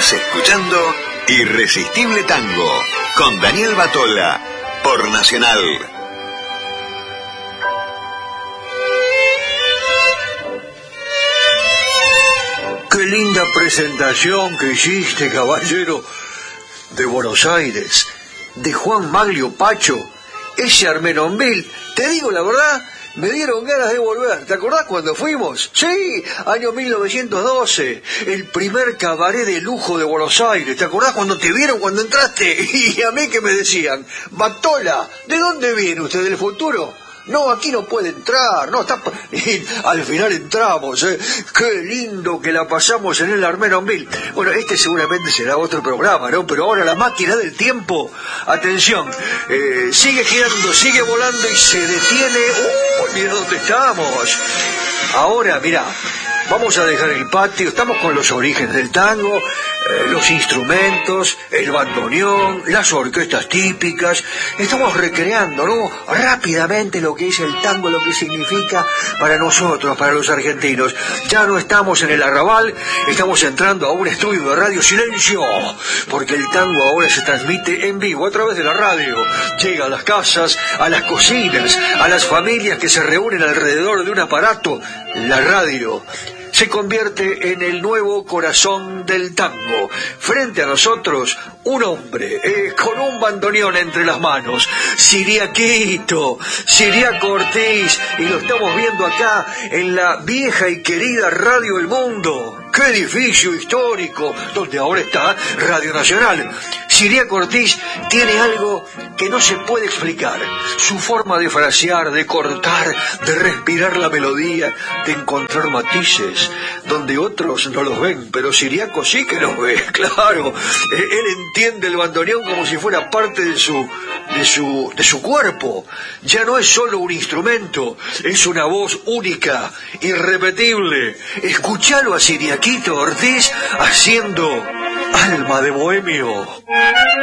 Estás escuchando Irresistible Tango con Daniel Batola por Nacional. Qué linda presentación que hiciste, caballero, de Buenos Aires, de Juan Maglio Pacho, ese Armenonville. Te digo la verdad, me dieron ganas de volver. ¿Te acordás cuando fuimos? Sí, año 1912, el primer cabaret de lujo de Buenos Aires. ¿Te acordás cuando te vieron cuando entraste? Y a mí que me decían, Batola, ¿de dónde viene usted, del futuro? No, aquí no puede entrar, no está... Y al final entramos, qué lindo que la pasamos en el Armenonville. Bueno, este seguramente será otro programa, ¿no? Pero ahora la máquina del tiempo, atención, sigue girando, sigue volando y se detiene. Mira dónde estamos. Ahora, mira, vamos a dejar el patio, estamos con los orígenes del tango, los instrumentos, el bandoneón, las orquestas típicas. Estamos recreando, ¿no?, rápidamente lo que es el tango, lo que significa para nosotros, para los argentinos. Ya no estamos en el arrabal, estamos entrando a un estudio de Radio Silencio, porque el tango ahora se transmite en vivo a través de la radio. Llega a las casas, a las cocinas, a las familias que se reúnen alrededor de un aparato. La radio se convierte en el nuevo corazón del tango. Frente a nosotros, un hombre con un bandoneón entre las manos, Siriaquito, Siriaco Ortiz, y lo estamos viendo acá en la vieja y querida Radio El Mundo. ¡Qué edificio histórico! Donde ahora está Radio Nacional. Siriaco Ortiz tiene algo que no se puede explicar. Su forma de frasear, de cortar, de respirar la melodía, de encontrar matices donde otros no los ven, pero Siriaco sí que los ve, claro. Él entiende el bandoneón como si fuera parte de su cuerpo. Ya no es solo un instrumento, es una voz única, irrepetible. Escuchalo a Siriaquito Ortiz haciendo Alma de Bohemio.